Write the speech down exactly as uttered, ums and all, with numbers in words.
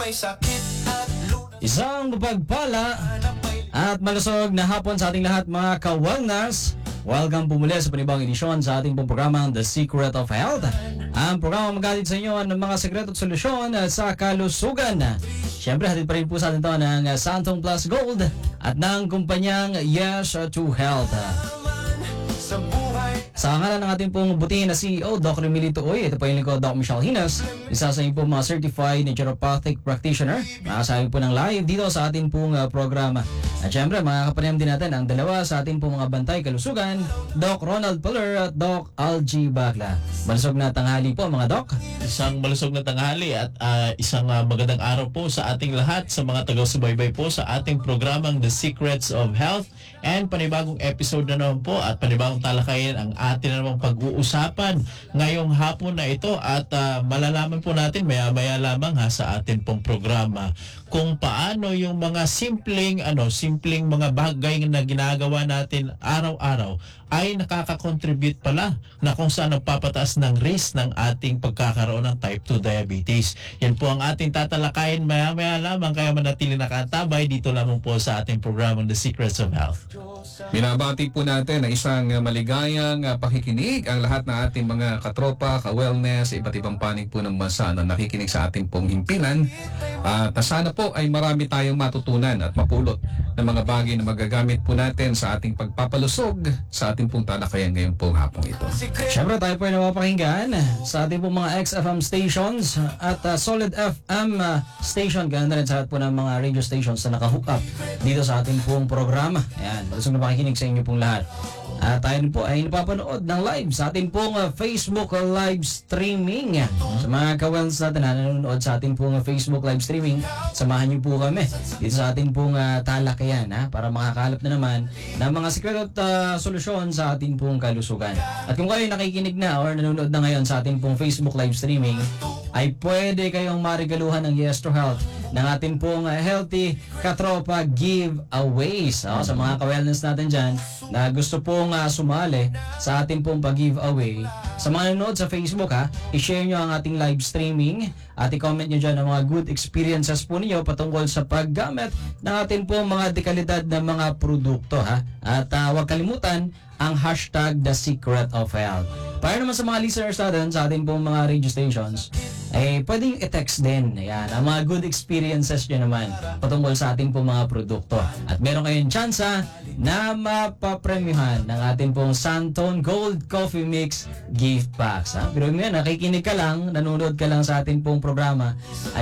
May sakit at luna. Isang mapagpala at malusog na hapon sa ating lahat mga ka-wellness. Welcome po muli sa panibang edisyon sa ating pong programang The Secret of Health. Ang programa magalit sa inyo ng mga sekreto at solusyon sa kalusugan. Siyempre, hatid pa rin po sa atin ito ng Santong Plus Gold at ng kumpanyang Yes to Health. Sa buhay Sa ngalan ng ating pong butihin na C E O, Doc Remilito Uy, ito po yung lingkod, Doc Michelle Hinas, isa sa inyo po mga certified naturopathic practitioner. Makasabi po ng live dito sa ating pong uh, programa. At syempre, makakapanayam din natin ang dalawa sa ating pong mga bantay kalusugan, Doc Ronald Puller at Doc Algie Bacla. Malusog na tanghali po mga Doc. Isang malusog na tanghali at uh, isang uh, magandang araw po sa ating lahat, sa mga taga-subaybay po sa ating programang The Secrets of Health, and panibagong episode na naman po at panibagong talakayan ang atin na namang pag-uusapan ngayong hapon na ito. At uh, malalaman po natin maya-maya lamang ha sa atin pong programa kung paano yung mga simpleng ano simpleng mga bagay na ginagawa natin araw-araw ay nakaka-contribute pala na kung saan nagpapataas ng risk ng ating pagkakaroon ng type two diabetes. Yan po ang ating tatalakayin maya-maya lamang, kaya manatili nakatabay dito lamang po sa ating programang The Secrets of Health. Binabati po natin na isang uh, maligayang uh, pakikinig ang lahat ng ating mga katropa, ka-wellness, iba't ibang panig po ng bansa na nakikinig sa ating pong himpilan. At uh, sana po ay marami tayong matutunan at mapulot ng mga bagay na magagamit po natin sa ating pagpapalusog sa ating pong talakayan ngayong pong hapong ito. Siyempre tayo po ay napapakinggan sa ating pong mga X F M stations at uh, Solid F M uh, station. Ganun na rin sa lahat po ng mga radio stations na nakahook up dito sa ating pong programa. Ayan, malusog na pakikinig sa inyo pong lahat. At tayo po ay napapanood ng live sa ating pong uh, Facebook live streaming. Sa mga ka-wellness natin na nanonood sa ating pong uh, Facebook live streaming, samahan niyo po kami dito sa ating pong uh, talakayan ha, para makakalap na naman ng mga sekreto at uh, solusyon sa ating pong kalusugan. At kung kayo nakikinig na or nanonood na ngayon sa ating pong Facebook live streaming, ay pwede kayong marigaluhan ng Yes to Health ng ating pong uh, Healthy Katropa giveaways. Oh, sa mga ka-wellness natin dyan na gusto pong uh, sumali sa ating pong pag-giveaway, sa mga nanonood sa Facebook ha, i-share nyo ang ating live streaming at i-comment nyo dyan ang mga good experiences po ninyo patungkol sa paggamit ng ating pong mga dekalidad na mga produkto ha. At uh, huwag kalimutan ang hashtag The Secret of Health. Para naman sa mga listeners natin sa ating pong mga radio stations, eh pwedeng i-text din. Ayan, ang mga good experiences nyo naman patungkol sa ating pong mga produkto. At meron kayong tsansa na mapapremyuhan ng ating pong Santone Gold Coffee Mix gift packs. Ha? Pero ngayon, nakikinig ka lang, nanonood ka lang sa ating pong programa,